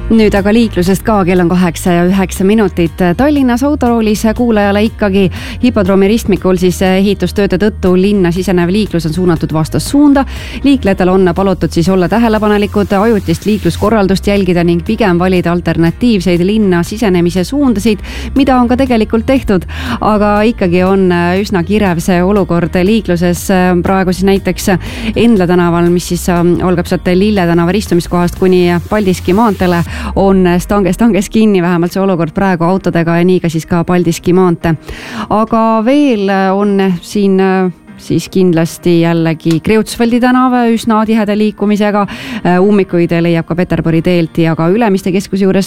Nüüd aga liiklusest ka, kell on 8:09. Tallinnas autoroolis kuulajale ikkagi hipodroomi ristmikul siis ehitustööde tõttu linna sisenev liiklus on suunatud vastassuunda. Liiklejatel on palutud siis olla tähelepanelikud, ajutist liikluskorraldust jälgida ning pigem valida alternatiivseid linna sisenemise suundasid, mida on ka tegelikult tehtud. Aga ikkagi on üsna kirev see olukord liikluses. Praegu siis näiteks Endla tänaval, mis siis algab sealt Lille tänava ristumiskohast kuni Paldiski maanteele, on stanges kinni, vähemalt see olukord praegu autodega ja nii ka siis ka Paldiski maantee. Aga veel on siin siis kindlasti jällegi Kreutzwaldi tänav üsna tiheda liikumisega. Ummikuid leiab ka Peterburi teelt ja ka Ülemiste keskuse juures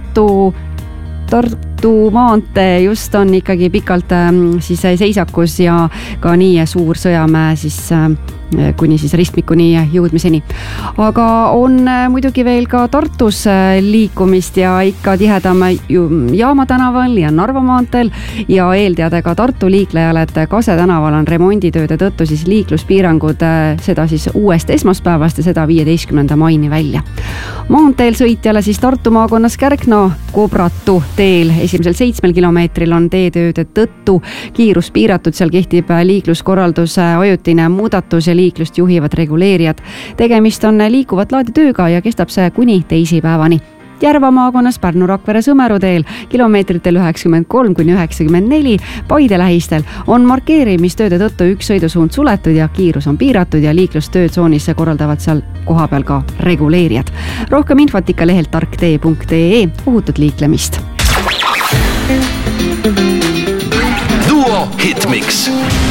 Tartu maantee just on ikkagi pikalt siis seisakus ja ka nii Suur Sõjamäe siis kuni siis ristmikuni jõudmiseni. Aga on muidugi veel ka Tartus liikumist ja ikka tihedam Jaama tänaval ja Narva maanteel ja eelteadega Tartu liiklejale, et Kase tänaval on remonditööde tõttu siis liikluspiirangud seda siis uuest esmaspäevast ja seda 15. maini välja. Maanteel sõitjale siis Tartu maakonnas Kärkna-Kobratu teel esimesel 7 kilomeetril on teetööde tõttu kiirus piiratud, seal kehtib liikluskorralduse ajutine muudatus ja liiklust juhivad reguleerijad. Tegemist on liikuvat laadi tööga ja kestab see kuni teisipäevani. Järva maakonnas Pärnu-Rakvere Sõmeru teel kilomeetritel 93–94 Paide lähistel on markeerimistööde tõttu üks sõidusuund suletud ja kiirus on piiratud ja liiklustöötsoonis korraldavad seal kohapeal ka reguleerijad. Rohkem infot ikka lehelt tarktee.ee. Ohutut liiklemist. Duo Hitmix.